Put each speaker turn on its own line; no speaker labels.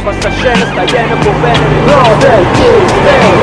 ma sta scena sta iena può bene. No, del